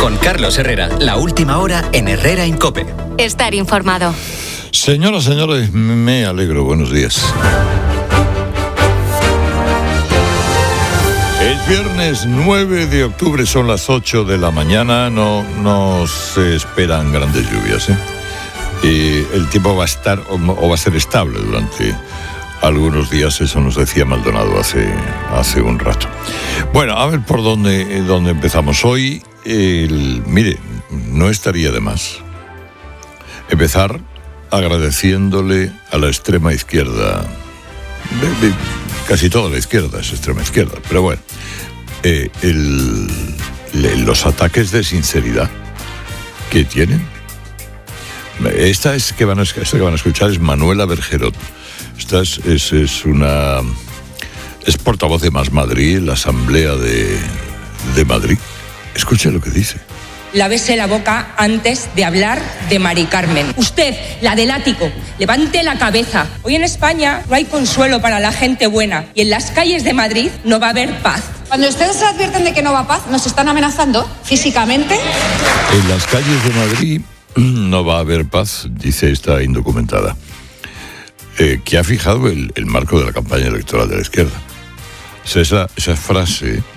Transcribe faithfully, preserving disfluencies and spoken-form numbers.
Con Carlos Herrera, la última hora en Herrera en COPE. Estar informado. Señoras, señores, me alegro. Buenos días. Es viernes nueve de octubre, son las ocho de la mañana. No, no se esperan grandes lluvias, ¿eh? Y el tiempo va a estar o, o va a ser estable durante algunos días, eso nos decía Maldonado hace, hace un rato. Bueno, a ver por dónde, dónde empezamos. Hoy, el, mire, no estaría de más empezar agradeciéndole a la extrema izquierda, de, de, casi toda la izquierda es extrema izquierda, pero bueno, eh, el, le, los ataques de sinceridad que tienen. Esta es que van a, esta que van a escuchar es Manuela Bergerot. Esta es, es, es una es portavoz de Más Madrid, la Asamblea de, de Madrid. Escuche lo que dice. Lávese la boca antes de hablar de Mari Carmen. Usted, la del ático, levante la cabeza. Hoy en España no hay consuelo para la gente buena y en las calles de Madrid no va a haber paz. Cuando ustedes advierten de que no va paz, ¿nos están amenazando físicamente? En las calles de Madrid no va a haber paz, dice esta indocumentada, eh, que ha fijado el, el marco de la campaña electoral de la izquierda. O sea, esa, esa frase